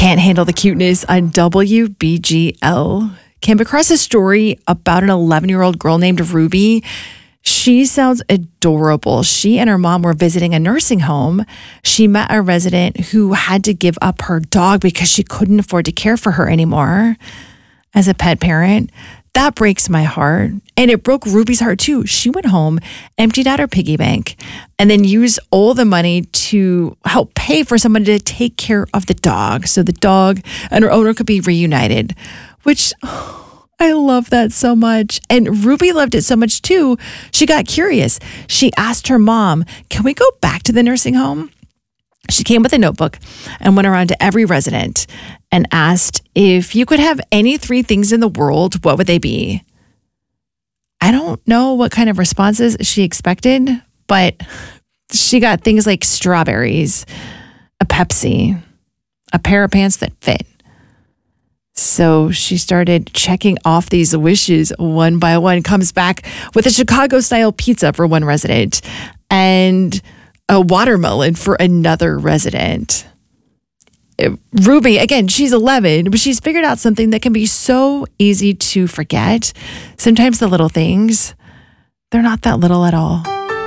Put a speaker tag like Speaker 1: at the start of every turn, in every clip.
Speaker 1: Can't handle the cuteness on WBGL. Came across a story about an 11-year-old girl named Ruby. She sounds adorable. She and her mom were visiting a nursing home. She met a resident who had to give up her dog because she couldn't afford to care for her anymore. As a pet parent, that breaks my heart. And it broke Ruby's heart too. She went home, emptied out her piggy bank, and then used all the money to help pay for someone to take care of the dog so the dog and her owner could be reunited, which I love that so much. And Ruby loved it so much too. She got curious. She asked her mom, can we go back to the nursing home? She came with a notebook and went around to every resident and asked, if you could have any 3 things in the world, what would they be? I don't know what kind of responses she expected, but she got things like strawberries, a Pepsi, a pair of pants that fit. So she started checking off these wishes one by one. Comes back with a Chicago-style pizza for one resident and a watermelon for another resident. Ruby, again, she's 11, but she's figured out something that can be so easy to forget. Sometimes the little things, they're not that little at all.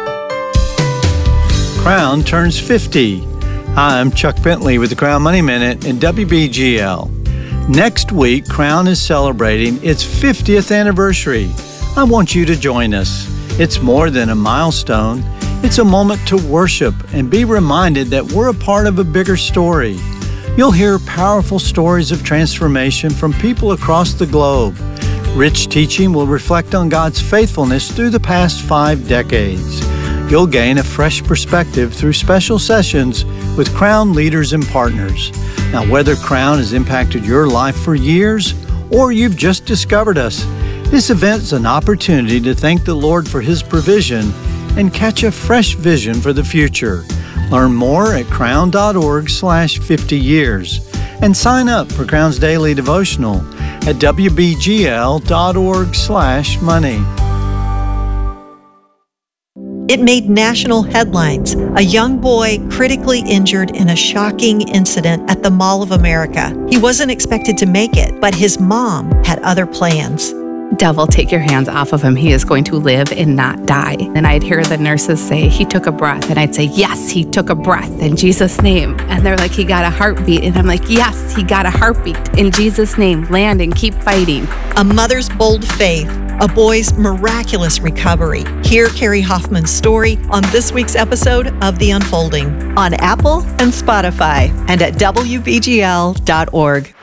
Speaker 2: Crown turns 50. I'm Chuck Bentley with the Crown Money Minute and WBGL. Next week, Crown is celebrating its 50th anniversary. I want you to join us. It's more than a milestone. It's a moment to worship and be reminded that we're a part of a bigger story. You'll hear powerful stories of transformation from people across the globe. Rich teaching will reflect on God's faithfulness through the past 5 decades. You'll gain a fresh perspective through special sessions with Crown leaders and partners. Now, whether Crown has impacted your life for years or you've just discovered us, this event's an opportunity to thank the Lord for His provision and catch a fresh vision for the future. Learn more at crown.org/50 years and sign up for Crown's daily devotional at wbgl.org/money.
Speaker 3: It made national headlines. A young boy critically injured in a shocking incident at the Mall of America. He wasn't expected to make it, but his mom had other plans.
Speaker 4: Devil, take your hands off of him. He is going to live and not die. And I'd hear the nurses say, he took a breath. And I'd say, yes, he took a breath in Jesus' name. And they're like, he got a heartbeat. And I'm like, yes, he got a heartbeat in Jesus' name. Land and keep fighting.
Speaker 3: A mother's bold faith, a boy's miraculous recovery. Hear Carrie Hoffman's story on this week's episode of The Unfolding on Apple and Spotify and at WBGL.org.